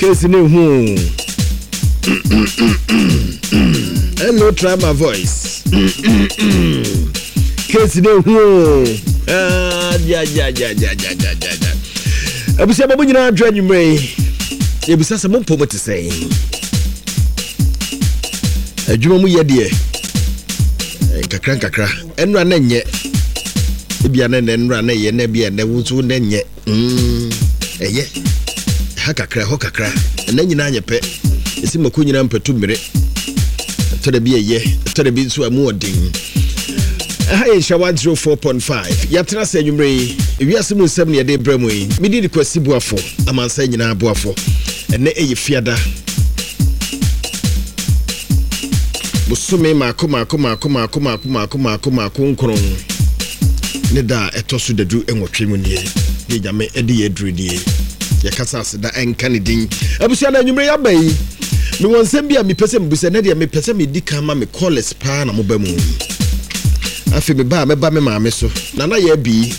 Case no who. Hello, try my voice. Case no who. Yeah. Abusia babu nyina adwa nyumre. Ebusa se mompo mo te sei. Adwuma mu ye de. Kakra. Enra na nye. Ebia na enra na ye na bia na wusu na nye. Eye. Ha kakra. Na nyina anyepe. Esi mako nyina mpatu mmere. Tore bi eye. Tore bi nso amu odin. Hey, Shawan 04.5. Yatra say nyumre. Ewiase mu nsem ne de bremu yi. Midi de kwasi buafo. Amansa nyina buafo. Ene eye fiada. Busume mako nkron. Ne da etosu dedu enwotwe mu nie. Ye jame ede ye dru nie. Ye kasa aseda enka ne din. Abusia na nyumre ya bai. Me wonsem bia me pese mbusa na de me pese me dika ma me calls pa na mo ba mu. Afi me ba me maame so na ye bi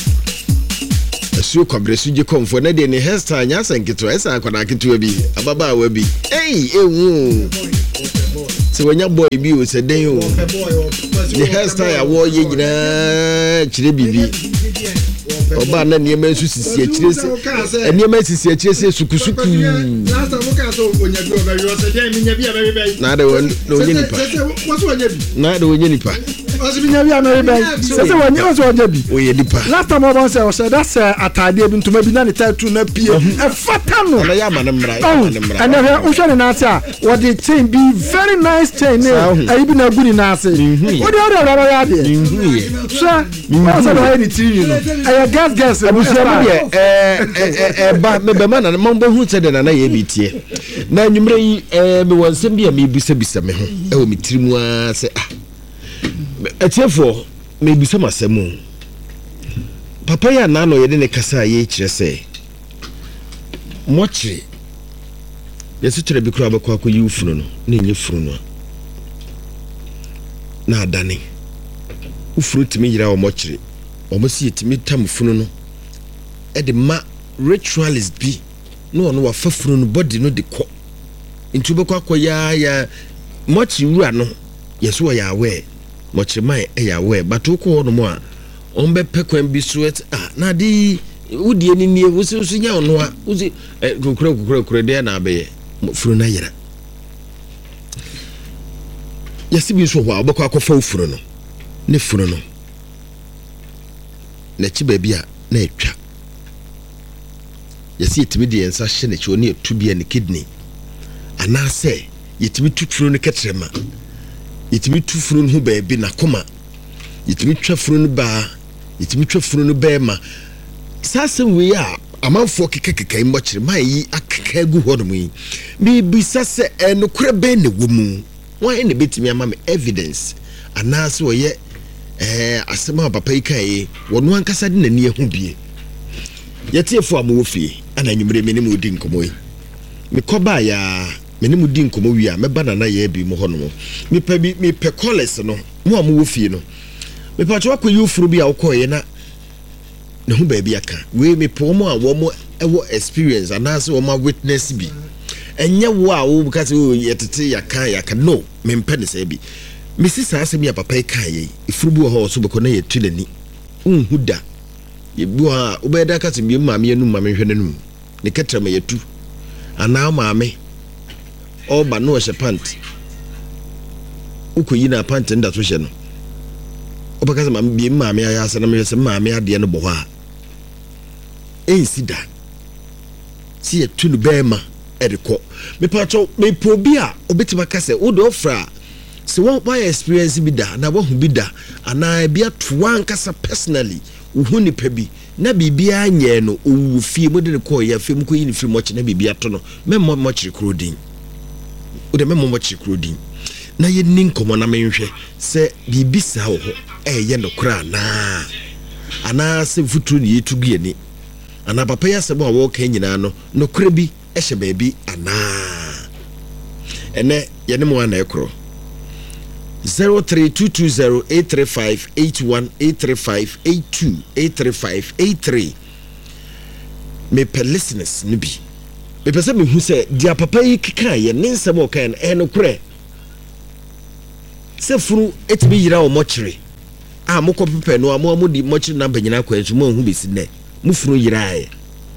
asu kwabresu je komfo na de ne hairstyle nya sanketo esa akwana keto bi ababa wa bi ewu se wanya boy bi o se den o the hairstyle awo ye nyina kire bibi oba na niema nsu sisi akire se niema sisi akire se sukusuku last time ka so onya bi oba yo se den minya bi abebe bai na de won onye nipa waso onya bi na de onye nipa minya bi abebe bai se wanya waso onya bi oye nipa last time oba say o say that's atade bi ntoma bi na ne tattoo na pie e fata no na ya ma ne mra and then o hwe na ase a what the chain be very nice chain e bi na guni na ase o de ya de so o say no anything no gas abusia mo de ba me be man na mo hu se de na ye bitie na nwumre yi me wonsem bia me bisa me ho e wo mitirimu a se etiefo me bisa masemu papa ya na no ye de ne kasa ye kire se mochire yesu kire bi kura bakwa ko yi ufunu no na enye funu no na adane ufuru timi yira wo mochire omosi etimi tamfunu no e de ma ritualist bi no ono wa fafunu no body no de ko ntu be kwa ya mochi wura no yeso ya we mochi mai e ya we batu ko no mo a ombe pekwan bi sweat na di udi eni nie wusu nya ono a uzi kukure de na be furu na yira yesi bi so ho a obekwa akofa furu no ne furu no na chi baby a na etwa yesi yetimi de ensa hye na chi oni etu bia ne kidney ana se yetimi tuturo ne ketrema yetimi tufuro no baby na koma yetimi twafuro no ba yetimi twafuro no ba ma sase we a amanfo kekekeka mbochire mai akeka gu hodom yi bi sase enokure be ne womu wan ne betimi ama me evidence ana se oye asema papa ikai wonu ankasa de nani ehu bie yetiefo amofie ana nyumre me ne mu di nkomo yi me koba ya me ne mu di nkomo wi a me banana ya bi mo hono me pe college no mo amofie no me pa cho akoyi ufuru bi a ukoye na ne hu ba bi aka we me po mo a wo mo ewo experience ana se wo ma witness bi enye wo a wo because yetete yaka no me mpe ne se bi Mrs. Asemi ya papa ikaye ifurubu ho so beko na ye tulani unhuda ye bua obeda ka se ma me enu ma me hwe nanum ne ketrama yetu ana ma me oba no hye pant ukoyi na pant nda so hye no obaka se ma me aya asa na me se ma me ade no bo ha ensida si ye tulu bema edeko me pato me probi a obetima ka se wo do fra so what experience bi da na wo hu bi da ana bia to ankasa personally wo hu ni pa bi na bibia nye no owu fie mo de ko ya fie mo ko yi ni fie mo che na bibia to no memmo mo chiri krodin o de memmo mo chiri krodin na ye nin komo na menhwe se bibisa wo ye no kra na ana se futuru ni yetugu ni ana papa ya se bo wo kan nyina no kra bi ehye baabi ana ene ye ne mo ana ekro 0322083581 83582 83583 me per listeners nibi me pese me hu se dia papa yi keka ye ne nsem o kan no kure se furu etimi yira o mochire mokọ pepe no amo di mochire na banyina kwa nso mo hu besi ne mu furu yira ye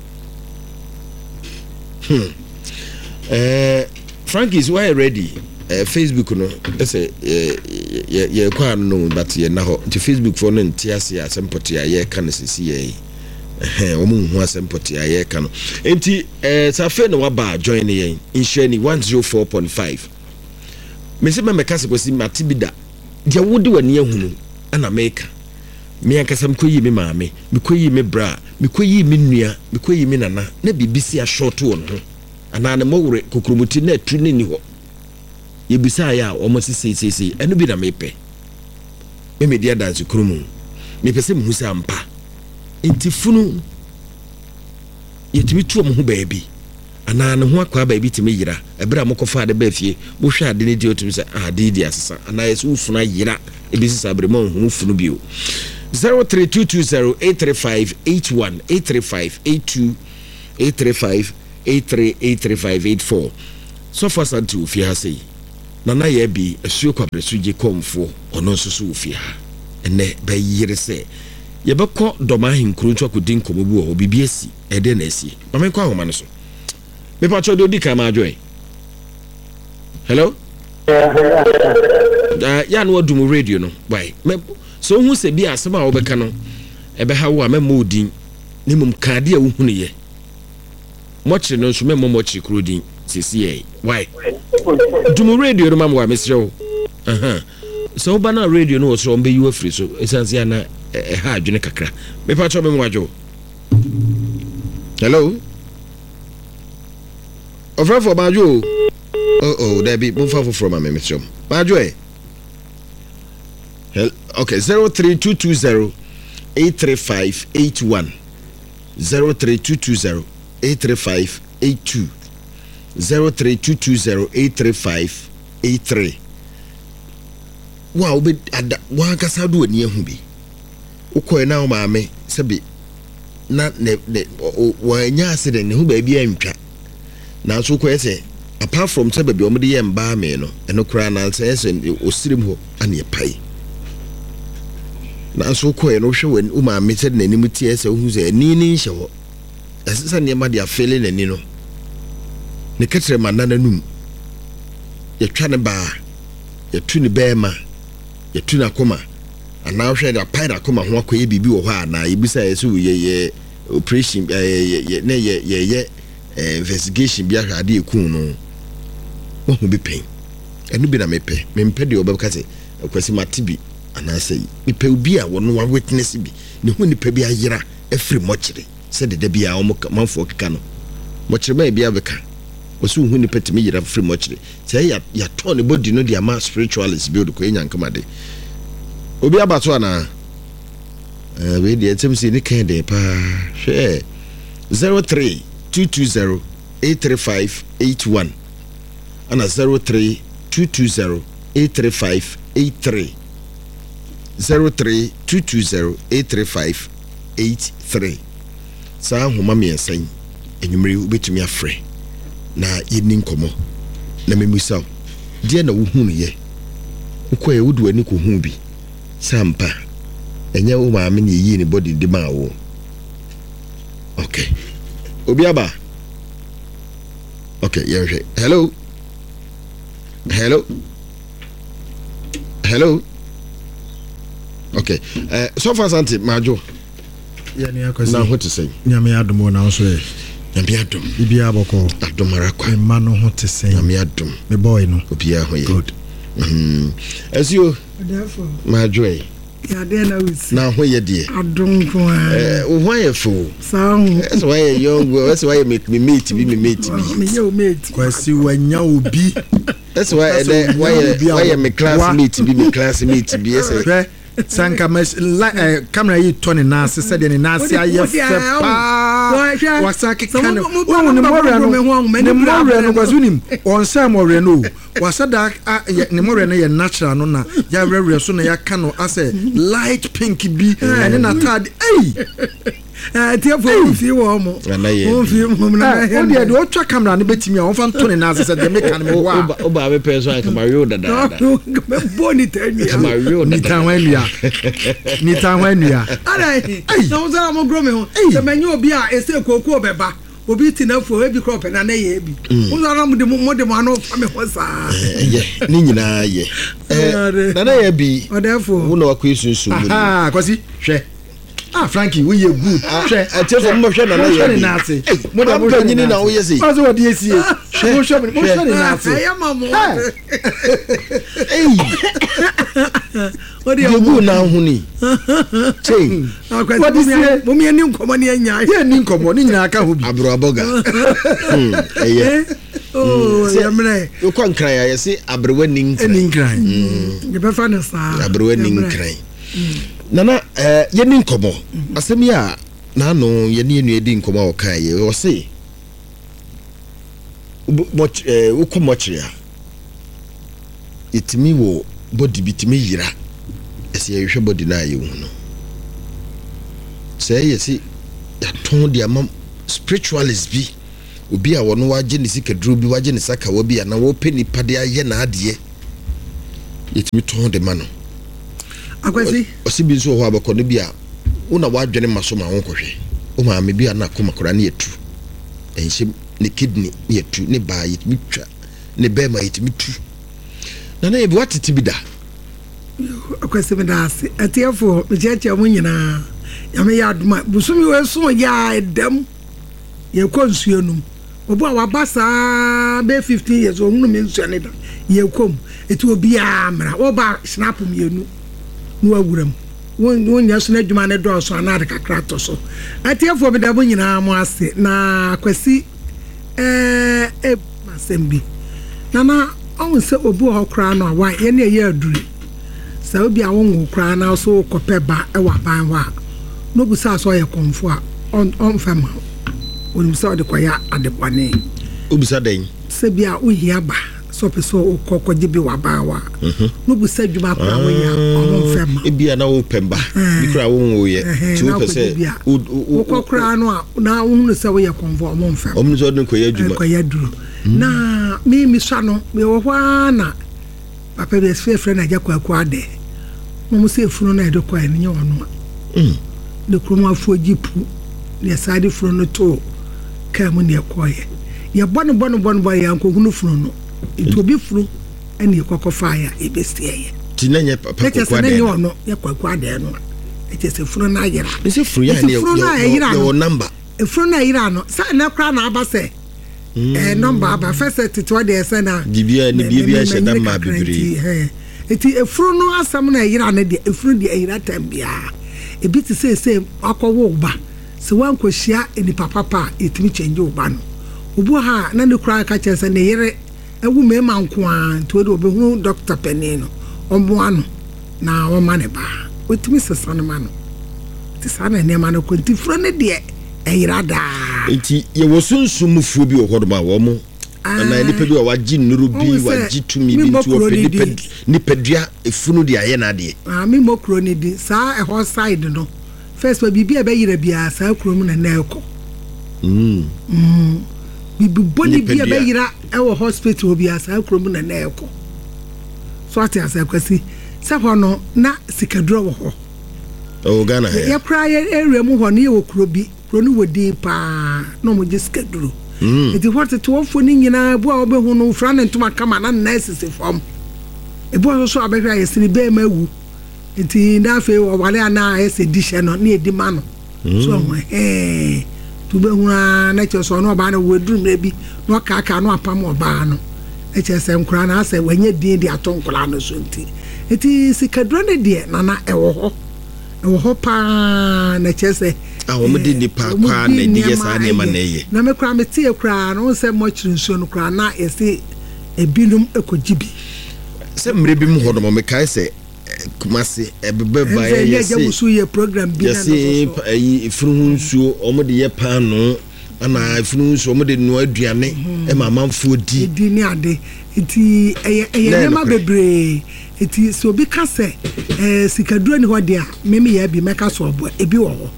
Frankie's why ready Facebook no say ye kwa no but ye na ho to Facebook for no ntiase asempoti ye kan sisi ye omu hu asempoti ye kan no enti safe no waba join ye insheni 104.5 me se me kase kwesi matibida dia wodi wani ehunu ana meka me akasam koyi me maame me koyi me bra me koyi me nua me koyi me nana na bibisi a short one ho ana na mowre kokrumuti na atu ni ho yebisa ya omo sisi enu bi na mepe me media dance krumu me pese me husa ampa intifunu yetimi tuo mo ho baabi ana ne ho akwa baabi timi yira ebra mokofa de ba fie mo hwa ade ne di otum se ade asesa ana yesu ufuna yira ebisi sabre mo ho funu bio 0322083581 83582 so far santu fi ha sei nana ye bi asuo kwapresuji komfo ono nso so fi ha ene ba yire se ye bekọ doma hinkuru nto akodi nkomobu o bibi esi ede na esi mama kwa homa no so me pa chodo di ka ma joy hello ya no adum radio no why me so hu se bi asema a obeka no ebe ha wo a memodin ni mum kade a wo hunu ye mochire no so memo mochire krodin sisi why dum radio no mamwa mesrew so bana radio no so mbe you free so esanse ana ha adwene kakra me pa cho me mwajo hello offer for majo there be move from my mesrew majo okay 03220-83581 03220-83582 03220-83583 wow be wa kasa do ani ehu bi ukoy na o maame sebe na ne wa nya accident ne hu ba bi antwa na so ko ese apart from sebe bi o mo de ye mba me no eno kra na ese osirim ho ane pai na so ko no hwe wen o maame se de nanim tie ese hu se ani ni hye ho ese ne ma de afele nani no ne ketre manana num ye twa ne ba ye tu ne bema ye tu na koma ana hwe da pai da koma ho akoye bibi wo ha na ibisa yesu ye operation ye investigation bi ahade ekun no wo ho bi pen enu bi na mepe de obeka se akwasi matibi ana say nipa obi a wono wa witness bi ne hu nipa bi ayira every mochire se de bi a o manfo keka no mochire ba bi abeka wasu hu nipa timi yira free mochire say ya turn body no dia ma spiritualist build ko enyankama de obi abato ana we de etemsi ni kan de pa hwe 03220-83581 ana 03220-83583 03220-83583 sa homa miensan enumere ubetumi afre na yeni nkomo na memusa die na wo hunu ye ukoye wudu ani ko hu bi sampa enya wo maame ne yi ni body de ma wo okay obiaba okay yenhwe hello okay so far santi majo ya ni akwasi na ho te sei nyame adom na so e nyame adom ibia boko adomara kwa me ma no ho te sei nyame adom me boy no obia ho ye good asio therefore majo e ya de na usi na ho ye de adom ko o ho ye fo sahu eso why young that's why you make me mate be me mate me yo mate kwasi wanya obi that's why why me classmate be me classmate be ese sanka mes camera yi tone na se se de ne na se aye fe pa wasaki kan wo ne more no kwazunim on say more no wasada ne more no ye natural no na ya rere so na ya ka no ase light pink bi ene na tad Tia for fi wo mo. O fi mo na he. O de o twa camera ne betimi a won fa to ne na se de make am wo a. O ba be person like Mario dada. Me boni tanya. Mario ni tan wan nua. Ni tan wan nua. Ara. So so am gro me ho. Se menye obi a ese kokoo beba. Obi tinafo ebi crop na na ye bi. O so am de mo ano fa me ho sa. Ni nyina ye. Na na ye bi. O therefore. Wo na wakwesunsun mo. Ah, kwasi hwe. Frankie, we are good. Tell for motion and I say, what I'm going in now, yes, what's what you see? Motion, I am what do you do now, honey? Say, what is it? Mummy and Nincomani and Nincomani, Abraboga. Oh, you can't cry. I say, Abrewinning crying. The Befanas are Abrewinning crying. Nana yeni nkomo asemi a na no yeni enu edi nkomo okan ye o se ukomochia itimi wo body bitimi yira ese ye hwe body na ye hu no se ye si ya ton dia mam spiritualist bi obi a wono waje ne sikaduro bi waje ne saka wo bi na wo peni pade aye na ade itimi ton de mano akwasi osibi nso ho abakọ ne bia una wadwene maso ma wonkohwe o ma me bia na koma kora ne yetu enhye ne kidney ne yetu ne ba yitmi twa ne be ma yitmi tu na ye bi watiti bi da akwasi me da ase atiefo me cheche mo nyina ya me ya aduma busumi we so ya edam ye konsuo num obo a wabasa be 15 years o hunu me nsuo ne da ye kom eti obi a mra wo ba snap mienu no awuram won nya so na adwuma ne do so anade kakra to so atiefo be da bo nyina mo ase na akwasi masembi nana on se obu ho kra no wa ye ne ye aduru sa obi a won kra na so kopeba e wa ban wa no bu sa so ye konfo a on fama won se ode koya adepane obi sa den se bia ohia ba so peso okokoje bi wa ban wa no bu sa dwuma kra wo ya on fama e bia na wo pemba bi kra wo wo ye ti wo pese okokra no a na wo se wo ye konfo on fama omni so den koya dwuma koya duru na mi swa no me wo hwa na papa be frefre na jakwa ade mo se funu na edo kwa enye wono de kromo afu jipu ne sade funu no to ka mu ne koye ye bono ya nkogunu funu no it obi funu ene kokofa ya ebesie ye tinanye papa kwa ade no ye kwa ade no ete se funu na yira se funu ya ne yo number e funu na yira no sa na kra na abase number aba first to de se na bibia ni bibia she da ma bibiri eti efuru no asam na yira na de efuru de yira tambia ebi ti se akọwo uba se wan kohia eni papa etimi change uba no obu ha na ne kura ka chese na yire ewu mema nko a to de obehunu doctor penino omo ano na o ma ne ba otimi sesa no ma no ti sa na ne ma no ko ti furu ne de yira da enti ye wosunsun mufuo bi wo ma wo mo ana nipa bi waji nuru bi waji tumi bi nti wo pe nipadua efunu de aye na de mi mokro ni di sa e ho side no first wa bibia be yira bia sa krom na na eko bibi boni bia be yira e wo hospital bia sa krom na na eko so ati asa kwasi sa ho no na sikaduro wo ho o Ghana ya kra ye eremu ho ne wo kro bi kro no wodi pa no mo je sikaduro eti what to ofo ni nyina bo a obehu no fra ne ntoma kama na nurses form e bo so abehwa yesiri be mawu eti na fe wale ana ese dishe no na edi ma no so to behu na che so no ba na weduru mre bi no kaka no apam oba no e che se nkura na ase wanye din di atonkula no so nti eti sikadro ne de na ewo ho pa na che se awo mede nipa kwa na di yesa na ma na ye na me kra me tie kra no se mo chiri nsuo no kra na ese ebinum ekogibi se mre bi mu ho no me kai se kumase ebebe ba ye se musu ye program bi na so yi ifuru nsuo o mo de ye pa no ana ifuru nsuo o mo de no aduane e ma manfo di ni ade enti eye ma bebre enti so bi ka se sikaduro ni ho de a me ya bi meka so obo ebi wo ho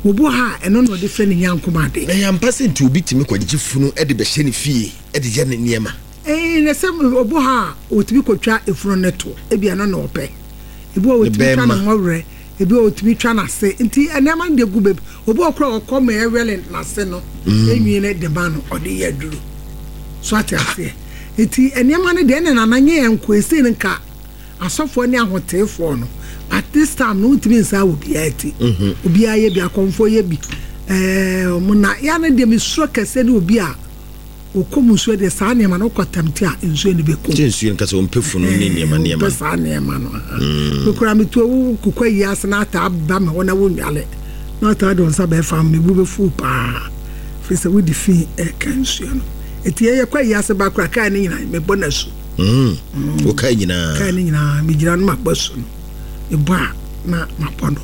obo ha eno no de fre ne Nyankomade na yampa se nti obi timi kwagye funu e de be hye ne fie e de je ne niema ne se obo ha otibi kotwa efunu ne to e bia no na ope ebi otibi twa na nwore ebi otibi twa na se nti enema de gu bebe obi okra okoma ewele na se no enwi ne de ba no ode ye duru so ate ase nti enema ne de ne nananye enko ese nka asofo ne ahotefo no at this time no utimi nsa obi ati obi aye bia konfo ye bi muna ya ne de misro kese ne obi a okomuso de sa ne ma no kwatamti a enso ne be ko enso nka se ompefu no ne niema sa ne ma no kokura mitu kokwa yi ase na ta ba me wona wonwale na ta don sa be fam me bu be fu pa fi se we di fi kanso no eti ye kwa yi ase ba kura ka ne nyina me bonasu o ka nyina me gira no mabasu no eba na mapono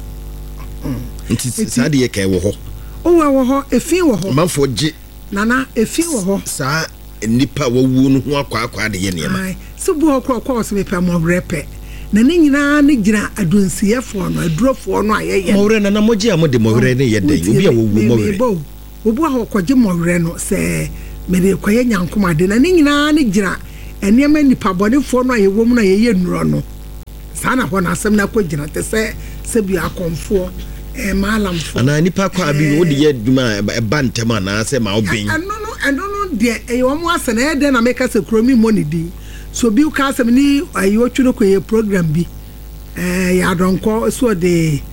nti sa de ye kai wo ho wo ho efi wo ho manfo je nana efi wo ho sa nipa wawu no ho akwa de ye niema se bu okro se mepa mo repe na ne nyina ne gira adonsiyefo no adurofo no ayeye mo wure na mo je amode mo wure ne ye den obi a wawu mo wure obu a hokoje mo wure no se me de koye Nyankomade na ne nyina ne gira eniema nipa bodefo no ayewo mu na yeye nuro no sana ho na asem na ko gira te se bi akonfo malamfo ana nipa kwa abi wo de ye duma e bantema na se ma obin no de e wo mo ase na e de na make se kromi money di so bi ka asem ni ayo twuno ko ye program bi ya donko so de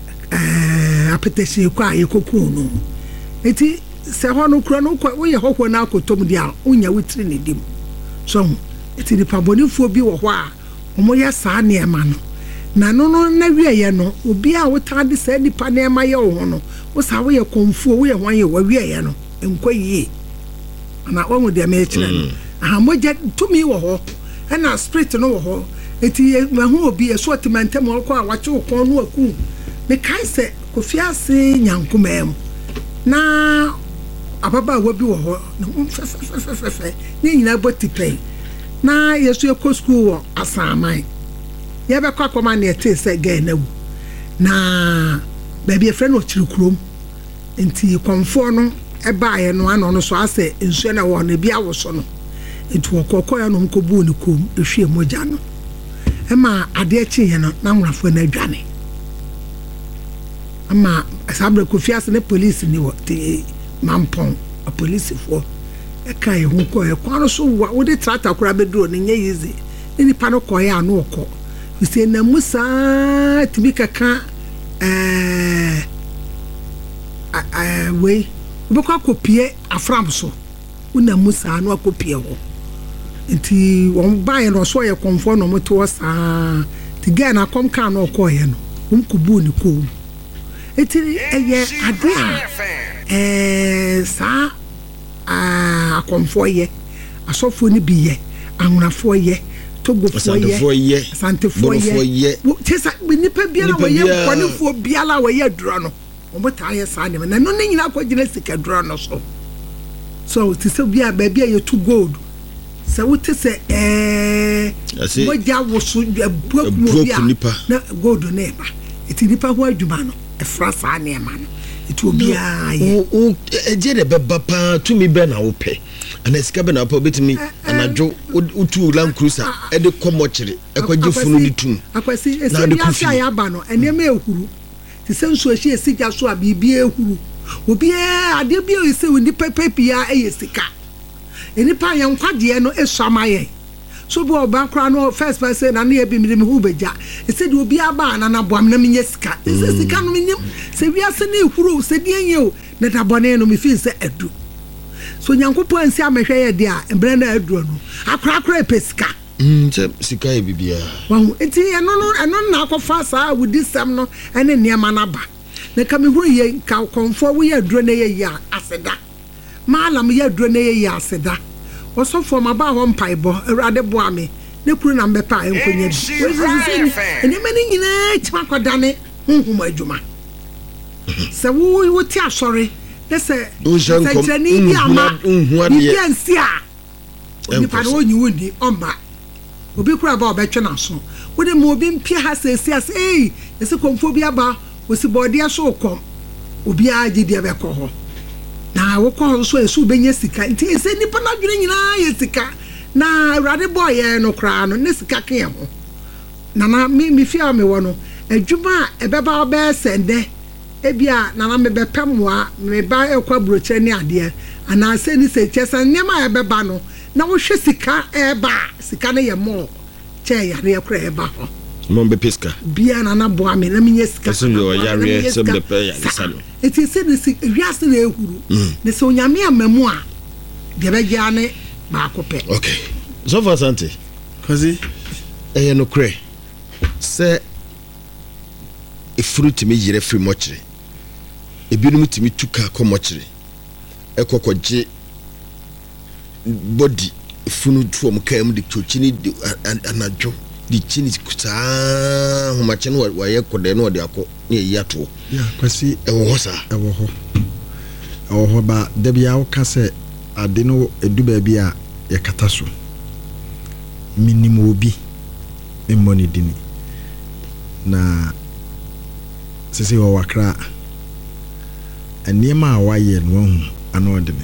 apetesi kwa ye koku no eti se ho no kro no wo ye ho na akotom dia unya witri ne dim so eti di pabonifo bi wo ho a omo ya sa ne ema no na no na wieye no obi a wotade sa nipa na ema ye wo no wo sa wo ye konfuo wo ye hwan ye wa wieye no enko yi na wo de me kire no aha moja tumi wo ho na spirit no wo ho eti ma hu obi e so timantem wo ko a wache wo kon no aku me kai se Kofi ase Nyankomam na ababa wo bi wo ho fe ni nyina botipen na yesu ekọ school wo asaman ye be kwa koma na ete se ga na wu na baby e friend o chirikurom enti konfo no e baaye no ano no so ase ensuo na wo na bi awoso no etu okoko ya no nkobu ni kom ehwe moja no e ma ade achi ye no na nwrafo na adwane ama asabre Kofi ase ne police ni wo te mampon a police for e kai hu ko e kwano so wo de tractor kura beduro ne nye yizi ni pa no ko ya no ko ise na musa tibika ka we boko akopie afram so una musa no akopie ho nti won bae no so ye konfo no moto sa ti ga na kom kan no ko ye no kubu ni ko eti eye ade sa akonfo ye asofo ni bi ye anwrafo ye togofo ye santefo ye tesa nipa biara wo ye konefo biara wo ye duro no obotaa ye sa ne na no nyina akogina sika duro no so tisa bia ba bia ye to gold se wote se moja wo so broku bia na gold ne ba eti nipa ho adwuma no e fra sa ne ma no eti obia ye eje de beba pa tumi be na wo pe ana sika be na pa betimi anadwo utu Land Cruiser e de komochire e kwaje funu ni tum akwasi esi ya sia ya ba no enema ehuru ti senso ehie sija so abibia ehuru obi ade bia ese woni pepepia eyesika enipa yan kwade no esuamaye so bo oba kra no first person na na ebi mi hu beja ese de obi aba na na boam na menye sika ese sika no menyem se wiase na ehuru se de enye o na dabone no me fi se adu so Nyankopon ansi amehwe ye de a embre na adu no akra pesika sika e bibia wahu enti eno na akofa saa wudi sam no ene niam na ba na ka me hu ye ka konfo wo ye adu na ye ya aseda malam ye adu na ye ya aseda osofo ma ba ho mpaibo awrade boa me ne kuru na mbepa enkonya bi ene mani nyina tima kwadane hunhum adwuma se wo ti asore se trani bi ama bi ansi a ni pa no nyi woni omba obi kura ba obetwe na so wo de mo obi mpia ha se esi ase ese konfo bi aba wo si body aso kom obi agye dia be ko ho na wo ko so esu benye sika nti ese nipa na dwene nyina ye sika na awrade boy ye no kra no ne sika ka ho na me fia me wo no adwuma ebeba obe sende ebia na me bepemwa me ba ekwa broche ni ade ana se ni se chesa nyema ebeba no na wo hwe sika eba sika ne ye mo che yare ekra eba ho mo be pesca bia na boa me na me sika so yo yare se be pe ya salo eti se ni se wiase na ehuru ne se onyame amamu a de be gya ne ba akopɛ okay so for sante kazi no kre se fruit me yire free mochire ebinum timi tuka komochire ekokogye body funu from kam de chochini anajo di chini kuta homache no waye kode no de akọ na yato ya kwasi ewo ho sa ewo ho ba de bia wo ka se ade no edu ba bia ye kata so minimo obi money dini na sisi wo wakra eniema awaye no hu anodene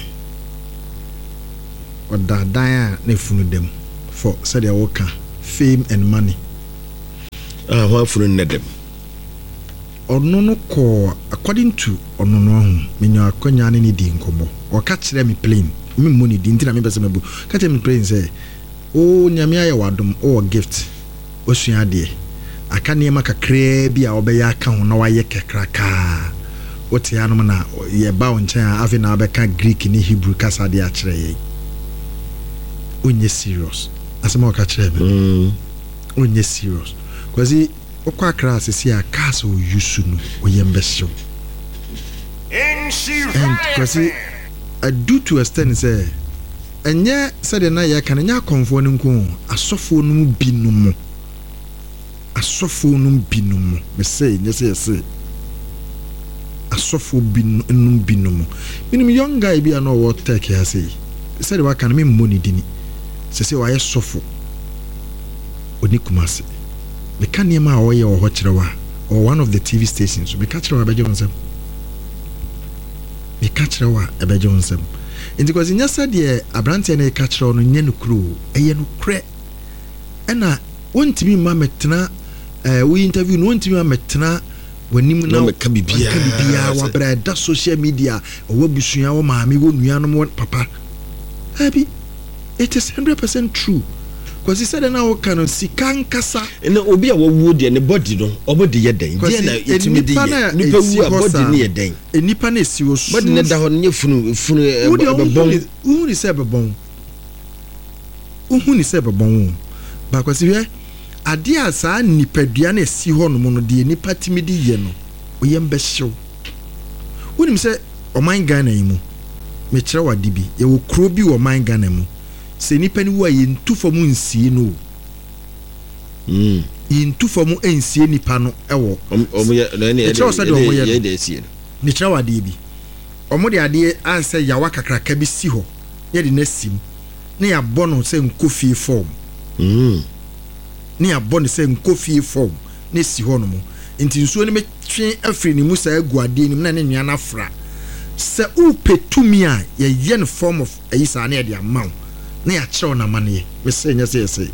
odadan na funu dem for said they work fame and money what funu nedem ono no ko according to ono no hu menyo akonya ne di nkomo o ka kire me plain me money di ntina me pese mebu ka kire me plain say o nyame aye wadom o gift o sua de aka niema kakra bi a obeya aka ho na waye kekraka wote anom na ye ba onchen afi na abeka Greek ni Hebrew kasa de a kire ye onye serious asema ka kire me onye serious kwazi okwa kra asisi a kasa o yusu no oyembesho and kwazi due to extent say enye said na ya kan nya konfo ne nko asofo no binom me say nye say asofo binom minim young guy bi na what take ya say said wa kan me money dini say wa ye sofo oni kumase me kan ye ma wo ye wo kirewa or one of the TV stations me ka kirewa beje onsem me ka kirewa beje onsem because in yasa de abrante na ka kirewa no nye no kro eye no kre ena wontimi ma metena we interview no wontimi ma metena wanim na ka bibia wa brada social media o busua wo maami wo nuanom wo papa abi it is 100% true because he said na wo kan sikan kasa na obi a wo de ne body no obodi ye den dia na itimi de nipa wu a body ne ye den enipa na esi wo body ne da ho ne funu bebon hu ni se bebon ba kwasi we ade asa nipadua na esi ho no no de nipa timi de ye no oyembe hyew wonim se oman Ghana yimu me kire wade bi ye wo kro bi wo man Ghana mu se nipa ni wo ye ntufomu nsie no ntufomu ensie nipa no ewo omoye na ne ye de esie no me kire wade bi omo de ade anse yawa kakraka bi si ho ye de nasim ne ya bono se nkofie form ni abone se nkofie form ne si ho no mo nti nsuo ne metwe afri ni musa aguade ni na ne nua na fra se upetumi a ye no form of ayisa na ye de amaw na ya kire na mane we se nya se se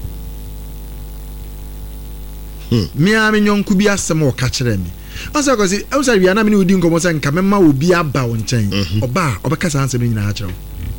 mi a me nyonku bi asem o ka kire mi asa ko si e usari na me ni odi nkomo se nka memma obi aba wo nchen oba obeka sa ansem nyina akire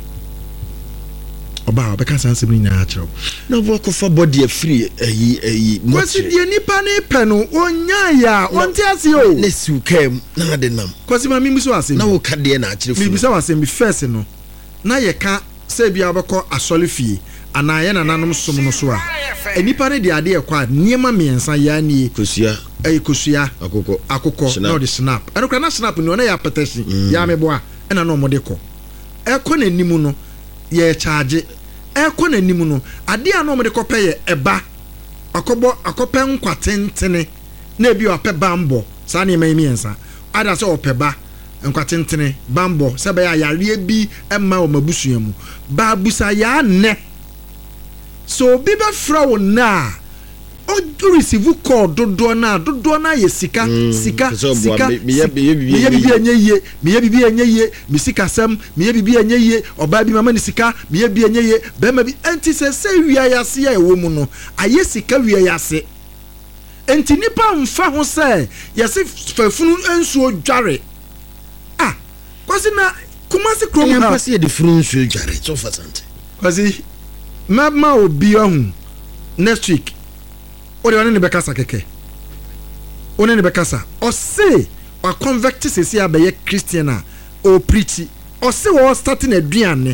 oba obeka sa ansem nyina akire na wo ko fa body free ayi kwasi die nipa ne pe no onya ya onti ase o ne siukam na de nam kwasi ma mi so ase na wo ka de na akire mi bisa wase mi first no na ye ka se bia obekọ asole fie ana ye nananom som no so a enipa ne de ade e kwa niema miensa ya nie kosua kosua akokọ no de snap enokra na snap no na ya petition ya meboa ena no mode kọ ekọ na nimu no ye charge ekọ na nimu no ade a no mode kọ peye eba akọpẹ nkwatentene na ebi opẹ bambo sa na eme miensa ada se opeba nkwatentene bambo se be ya yare bi emma o mabusua mu ba busa ya ne so bi be fra wo na o receive call dodo na ye sika meye bibi enye ye me sika sam meye bibi enye ye oba bi mama ni sika meye bibi enye ye be ma bi enti se wia yase ya ewo mu no aye sika wia yase enti nipa mfa ho se yase fafunu ensuo dware kwasi na kumasi krom ha kwasi de funu ensuo dware so fasante kwasi ma obi ahun next week o de wane ne bekasa keke one ne bekasa o se wa convert sesi abaye Christian o preach o se wo starting aduane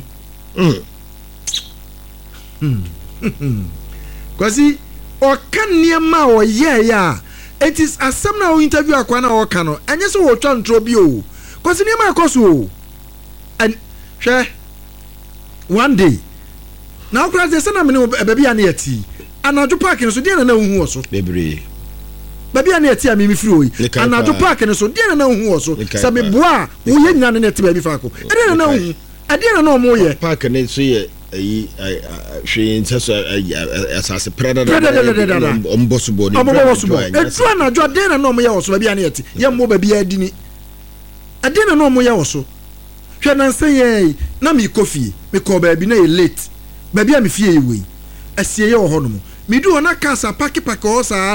kwasi o kan niema o ye ya it is asem na o interview akwa na o kan no enye so wo twa ntro bi o kwasi niema akoso and hwe one day na okra se na me ne baby ane ati Anadwo park no so dia na hu wo so bebre baby ane ati a me firi oyi Anadwo park no so dia na hu wo so sa me boa wo ye nyane na ati baby faako ade na hu ade na no mo ye park ne so ye ayi hwe ntaso asase prada omboso bo ni etu anadwo ade na no mo ye wo so baby ane ati ye mo baby adini ade na no mo ye wo so hwe na nse ye na me coffee me ko baby na ye late baby a me fie ye we asie ye wo ho no me du ona kasa paki o sa